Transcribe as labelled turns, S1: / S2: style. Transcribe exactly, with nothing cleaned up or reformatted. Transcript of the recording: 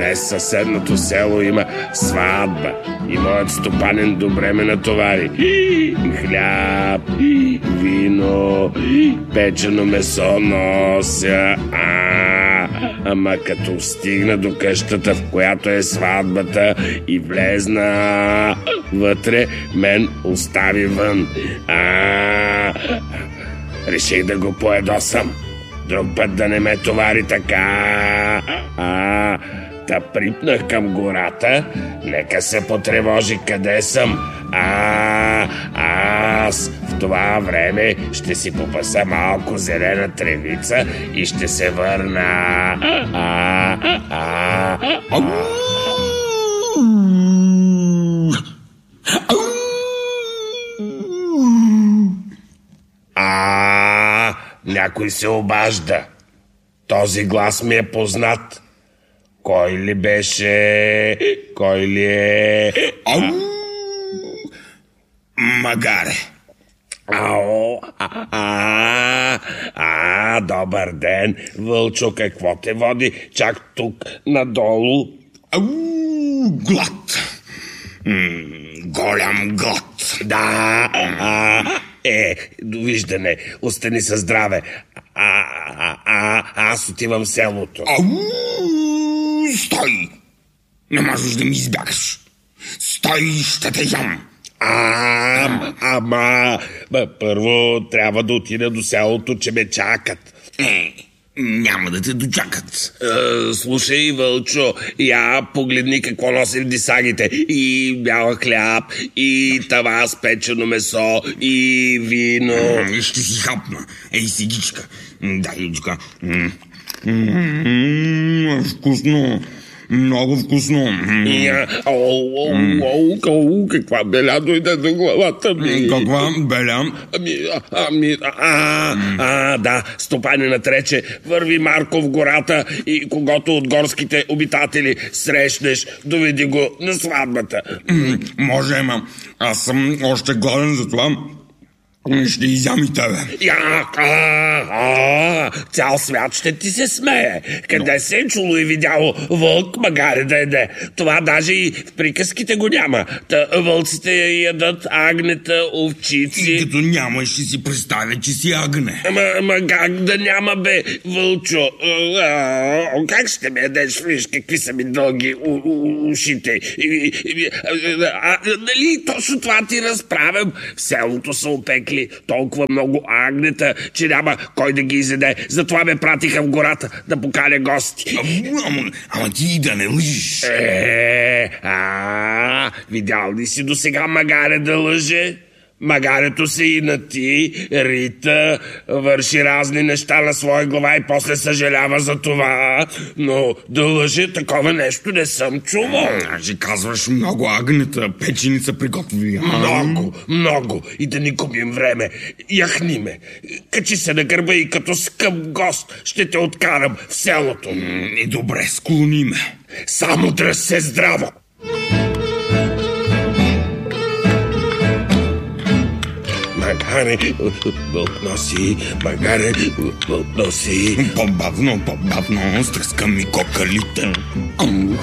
S1: Днес в съседното село има сватба и моят стопанин добре ме натовари. Хляб, вино, печено месо нося. А, ама като стигна до къщата, в която е сватбата, и влезна вътре, мен остави вън. А, реших да го поедосам. Друг път да не ме товари така. А, та припнах към гората. Нека се потревожи къде съм. А, аз в това време ще си попаса малко зелена тревица и ще се върна. А, а, а. А, някой се обажда. Този глас ми е познат. Кой ли беше? Кой ли е?
S2: Ау! Магаре.
S1: Ао, а, а, а, добър ден, Вълчо, какво те води чак тук надолу?
S2: Ау, глад. М, голям глад.
S1: Да, а, е, довиждане, остани със здраве. А, а, а, аз отивам в селото.
S2: Ау, стой! Не можеш да ми избягаш. Стой, ще те ям.
S1: А, ама, бе, първо трябва да отида до селото, че ме чакат.
S2: Е, няма да те дочакат.
S1: Е, слушай, Вълчо, я погледни какво носи в дисагите. И бял хляб, и тава с печено месо, и вино.
S2: Е, ще си хапна. Ей, сегичка. Дай, Юджка. Вкусно. Много вкусно.
S1: Я, оу, оу, оу, оу, каква беля дойде до главата ми.
S2: Каква беля?
S1: Ами, ами, а, а, да, стопанинът рече, върви Марко в гората и когото от горските обитатели срещнеш, доведи го на сватбата.
S2: Може, ама аз съм още гладен за това. Ще изям и тебе.
S1: Я, а, а, цял свят ще ти се смее. Къде се е чуло и видяло вълк магаре да еде? Това даже и в приказките го няма. Та вълците ядат агнета, овчици.
S2: И като няма, ще си представя, че си агне.
S1: Ама, ама как да няма, бе, Вълчо? А, а, как ще ме ядеш? Виж какви са ми дълги у, у, ушите. И, и, а, а, нали точно това ти разправям? В селото са опекли толкова много агнета, че няма кой да ги изеде. Затова ме пратиха в гората да поканя гости.
S2: Ама, ама, ама ти да не лъжиш.
S1: Е, а, видял ли си до сега магаре да лъже? Магарето се и на ти, рита, върши разни неща на своя глава и после съжалява за това. Но да лъже, такова нещо не съм чувал.
S2: Значи казваш много агнета, печени са приготвили.
S1: Много, много. И да ни губим време. Яхни ме. Качи се на гърба и като скъп гост ще те откарам в селото.
S2: И добре, склони ме.
S1: Само дръж се здраво. Магаре, вълк носи, магаре, вълк носи.
S2: По-бавно, по-бавно, стръска ми кокалите. Ам.